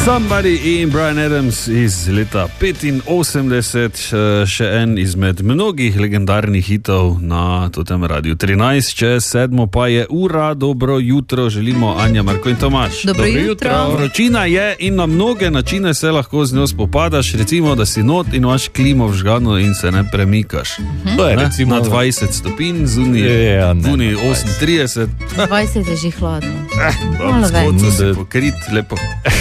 Somebody in Bryan Adams iz leta 85, še en izmed mnogih legendarnih hitov na totem Radiu 13, čez 7 pa je ura, dobro jutro, želimo Anja, Marko in Tomaž. Dobro jutro. Vročina je in na mnoge načine se lahko z njo spopadaš, recimo, da si not in imaš klimo vžgano in se ne premikaš. To je recimo na 20 stopinj, zunaj 38. 20 je že hladno. Spodno se pokrit, lepo.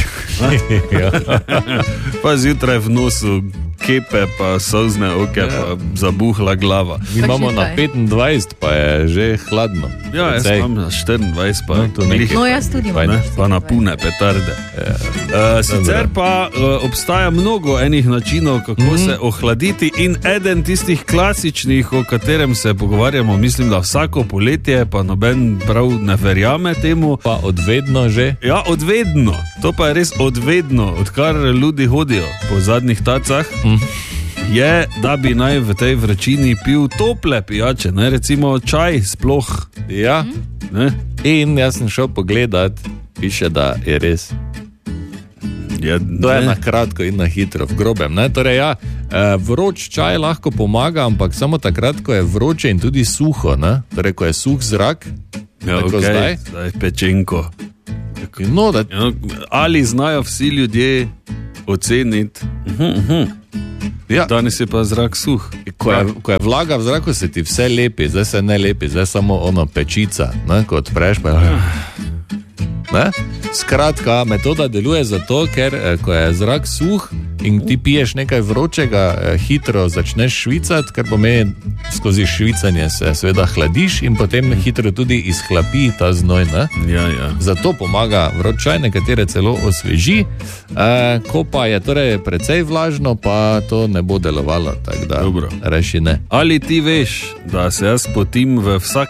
Pa zjutraj v nosu kepe, pa solzne oke, pa zabuhla glava. Mi imamo na 25, pa je že hladno. Ja, jaz imam na 24, pa to nekaj. No, jaz tudi imam. Pa na pune petarde. Sicer pa obstaja mnogo enih načinov, kako se ohladiti, in eden tistih klasičnih, o katerem se pogovarjamo, mislim, da vsako poletje, pa noben prav ne verjame temu. Pa odvedno že? Ja, odvedno. To pa je res odvedno, odkar ljudi hodijo po zadnjih tacah. Je, da bi naj v tej vročini pil tople pijače, ne, recimo čaj sploh. Ja, ne? In jaz sem šel pogledat, piše, da je res. Ja, to je na kratko in na hitro, v grobem. Ne? Torej, ja, vroč čaj lahko pomaga, ampak samo takrat, ko je vroče in tudi suho. Ne? Torej, ko je suh zrak, ja, tako okay, zdaj pečenko. No, da... Ali znajo vsi ljudje oceniti? Ja. Danes je pa zrak suh. Ko je vlaga v zraku, se ti vse lepi, zdaj se ne lepi, zdaj samo ono pečica, ne? Ko odpreš pa... Ne? Skratka, metoda deluje zato, ker ko je zrak suh in ti piješ nekaj vročega, hitro začneš švicati, ker pomeni, skozi švicanje se seveda hladiš in potem hitro tudi izhlapi ta znoj. Ne? Ja. Zato pomaga vroč čaj, nekatere celo osveži, ko pa je torej precej vlažno, pa to ne bo delovalo, tako da reši ne. Ali ti veš, da se jaz potim v vsak